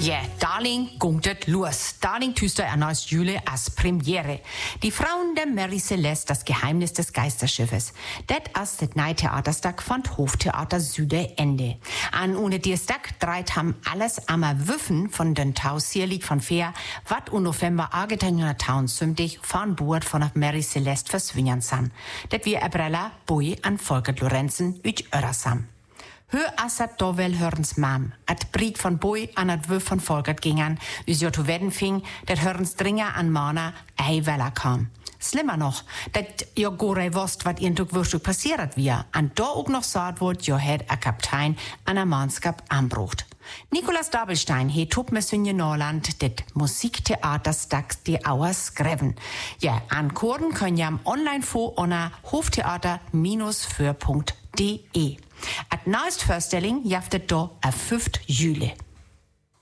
Ja, Darling gungt het los. Darling tüster erneut Jule als Premiere. Die Frauen der Mary Celeste, das Geheimnis des Geisterschiffes. Det ist das Neitheaterstag von Hoftheater Süde Ende. An ohne Dienstag dreit ham alles am Wüffen von den Tausierlied von Fair, wat u November 1870 von Bord von Mary Celeste verswingen san. Det wir Abrella Boy an Volkert Lorenzen üt Örasam. Hör assat dovel hörens mam, at Briet von Boy an at Wöf von Volkert gingen, us jotto wedden fing, dat hörens Dringer an Mana ei Weller kam. Slimmer noch, dat jo gorei wost, wat ihr Wurstuk passiert wir, an do ook noch saat wurd, jo het a Kaptein an a Manskap anbrucht. Nikolaus Dabelstein he tup mesünje Norland det Musiktheaterstag die Auer skreven. Ja, an Kurden können ja am Online-Fo onna hoftheater-für.de. At neust Vorstelling jaftet do a 5. Juli.